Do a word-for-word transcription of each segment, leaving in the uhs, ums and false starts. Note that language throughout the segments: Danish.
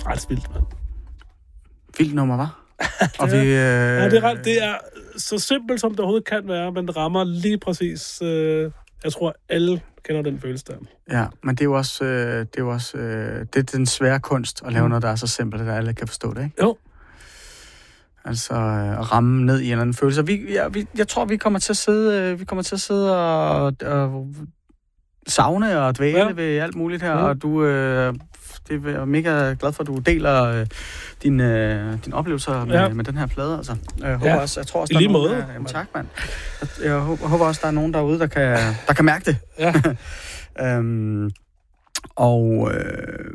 ret vildt, mand. Vildt nummer, hva'? Og vi... Øh... Ja, det er, ret, det er så simpelt, som det overhovedet kan være, men det rammer lige præcis... Øh, jeg tror, alle kender den følelse der. Ja, men det er jo også, øh, det er jo også øh, det er den svære kunst at lave mm. noget, der er så simpelt, at alle kan forstå det, ikke? Jo. Altså øh, at ramme ned i en eller anden følelse. Vi, ja, vi, jeg tror, vi kommer til at sidde, øh, vi kommer til at sidde og, og savne og dvæle ja. ved alt muligt her, mm. og du... Øh, det er mega glad for, at du deler øh, dine, øh, dine oplevelser med, ja. med den her plade. Altså. Jeg, håber ja. også, jeg tror også, I der lige er nogen, måde. Der, jamen, tak, mand. Jeg, jeg håber, håber også, der er nogen derude, der kan, der kan mærke det. Ja. øhm, og øh,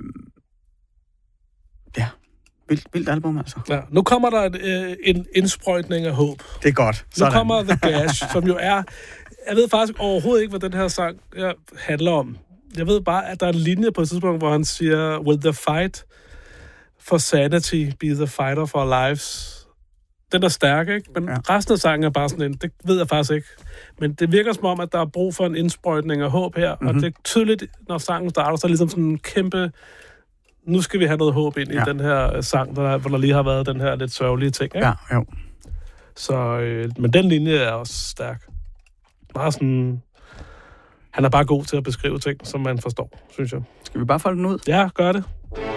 ja, vildt, vildt album, altså. Ja. Nu kommer der et, øh, en indsprøjtning af håb. Det er godt. Sådan. Nu kommer The Gash, som jo er... Jeg ved faktisk overhovedet ikke, hvad den her sang ja, handler om. Jeg ved bare, at der er en linje på et tidspunkt, hvor han siger, will the fight for sanity be the fighter for our lives? Den er stærk, ikke? Men ja. resten af sangen er bare sådan en, det ved jeg faktisk ikke. Men det virker som om, at der er brug for en indsprøjtning af håb her, mm-hmm. og det er tydeligt, når sangen starter, så er det ligesom sådan en kæmpe, nu skal vi have noget håb ind ja. i den her sang, der, hvor der lige har været den her lidt sørgelige ting, ikke? Ja, jo. Så, øh, men den linje er også stærk. Bare sådan... Han er bare god til at beskrive ting, som man forstår, synes jeg. Skal vi bare folde den ud? Ja, gør det.